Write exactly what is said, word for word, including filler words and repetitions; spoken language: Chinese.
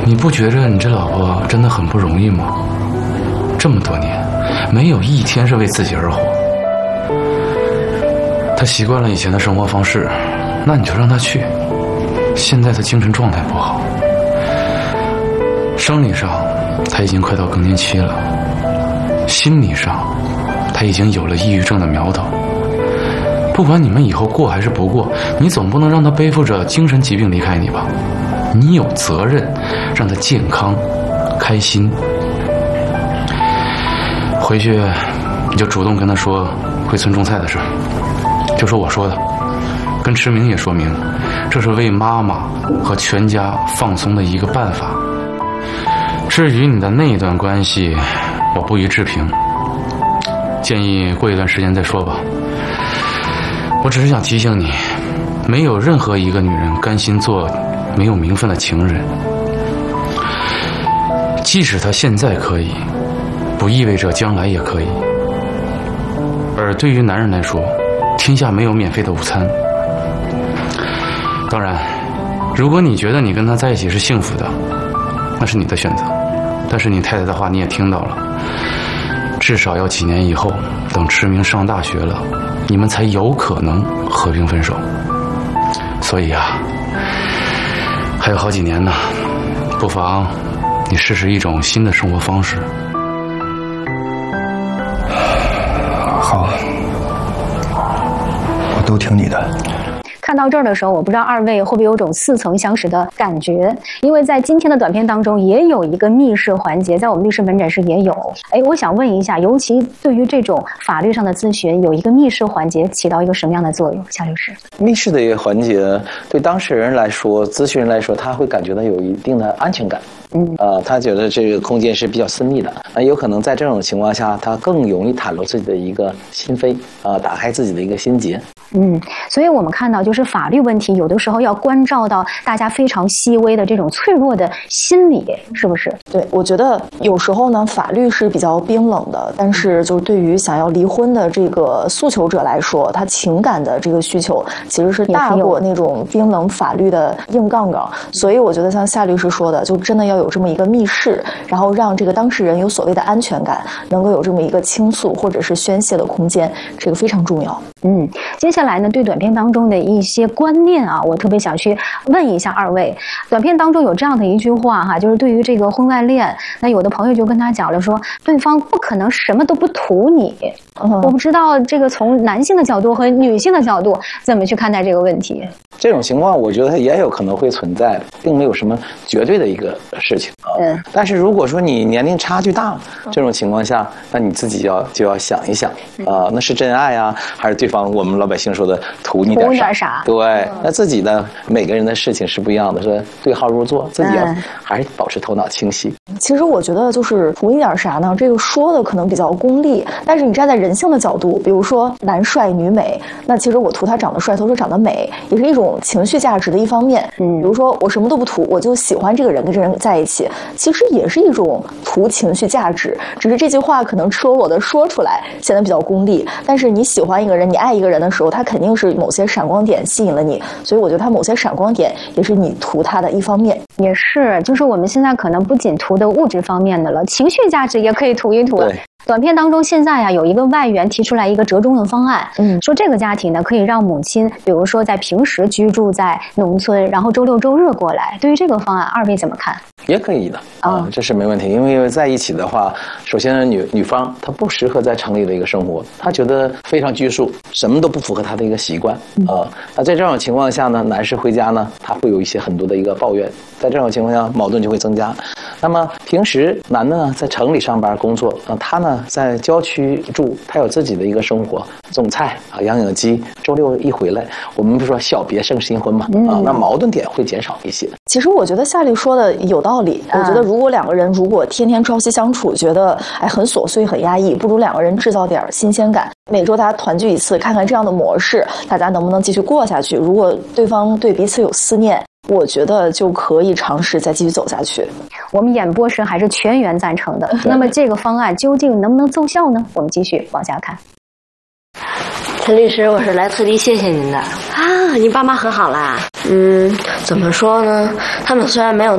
你不觉着你这老婆真的很不容易吗？这么多年，没有一天是为自己而活。她习惯了以前的生活方式，那你就让她去。现在她精神状态不好，生理上她已经快到更年期了，心理上她已经有了抑郁症的苗头。不管你们以后过还是不过，你总不能让她背负着精神疾病离开你吧？你有责任让她健康开心。回去你就主动跟她说回村种菜的事，就说我说的，跟池明也说明这是为妈妈和全家放松的一个办法。至于你的那一段关系，我不予置评，建议过一段时间再说吧。我只是想提醒你，没有任何一个女人甘心做没有名分的情人。即使她现在可以，不意味着将来也可以。而对于男人来说，天下没有免费的午餐。当然，如果你觉得你跟他在一起是幸福的，那是你的选择。但是你太太的话你也听到了，至少要几年以后，等池明上大学了，你们才有可能和平分手。所以啊，还有好几年呢，不妨你试试一种新的生活方式。 好，我都听你的。 看到这儿的时候，我不知道二位会不会有种似曾相识的感觉，因为在今天的短片当中也有一个密室环节，在我们律师门诊室也有。哎，我想问一下，尤其对于这种法律上的咨询，有一个密室环节起到一个什么样的作用？夏律师， 密室的一个环节对当事人来说，咨询人来说，他会感觉到有一定的安全感。嗯，呃，他觉得这个空间是比较私密的，那有可能在这种情况下，他更容易袒露自己的一个心扉，啊、呃，打开自己的一个心结。 嗯，所以我们看到，就是法律问题，有的时候要关照到大家非常细微的这种脆弱的心理，是不是？ 对，我觉得有时候呢，法律是比较冰冷的，但是就是对于想要离婚的这个诉求者来说，他情感的这个需求其实是大过那种冰冷法律的硬杠杠。所以我觉得像夏律师说的，就真的要有这么一个密室，然后让这个当事人有所谓的安全感，能够有这么一个倾诉或者是宣泄的空间，这个非常重要。 嗯，接下来呢，对短片当中的一些观念啊，我特别想去问一下二位。短片当中有这样的一句话哈，就是对于这个婚外恋，那有的朋友就跟他讲了说，对方不可能什么都不图你。嗯，我不知道这个从男性的角度和女性的角度怎么去看待这个问题。 这种情况，我觉得也有可能会存在，并没有什么绝对的一个事情啊。嗯。但是如果说你年龄差距大，这种情况下，那你自己要就要想一想啊、呃，那是真爱啊，还是对方我们老百姓说的图你点啥？ 图你点啥？ 对，嗯、那自己呢，每个人的事情是不一样的，是对号入座，自己要还是保持头脑清晰。 嗯、其实我觉得就是图你点啥呢？这个说的可能比较功利，但是你站在人性的角度，比如说男帅女美，那其实我图他长得帅，图他长得美，也是一种情绪价值的一方面。嗯，比如说我什么都不图，我就喜欢这个人，跟这人在一起，其实也是一种图情绪价值。只是这句话可能赤裸裸的说出来显得比较功利，但是你喜欢一个人，你爱一个人的时候，他肯定是某些闪光点吸引了你，所以我觉得他某些闪光点也是你图他的一方面。 也是，就是我们现在可能不仅图的物质方面的了，情绪价值也可以图一图。 对。 短片当中现在呀、啊、有一个外援提出来一个折中的方案，嗯，说这个家庭呢可以让母亲，比如说在平时居住在农村，然后周六周日过来。对于这个方案，二位怎么看？ 也可以的啊、呃，这是没问题。因为在一起的话，首先女女方她不适合在城里的一个生活，她觉得非常拘束，什么都不符合她的一个习惯啊、嗯呃。那在这种情况下呢，男士回家呢，他会有一些很多的一个抱怨，在这种情况下矛盾就会增加。那么平时男的呢在城里上班工作，那他呢在郊区住，他有自己的一个生活，种菜啊，养养鸡，周六一回来，我们不说小别胜新婚嘛，嗯、啊，那矛盾点会减少一些。 其实我觉得夏丽说的有道理，我觉得如果两个人如果天天朝夕相处，觉得哎很琐碎很压抑，不如两个人制造点新鲜感，每周大家团聚一次，看看这样的模式，大家能不能继续过下去。如果对方对彼此有思念，我觉得就可以尝试再继续走下去。 我们演播室还是全员赞成的。那么这个方案究竟能不能奏效呢？我们继续往下看。 陈律师，我是来特地谢谢您的啊！你爸妈和好啦？嗯，怎么说呢？他们虽然没有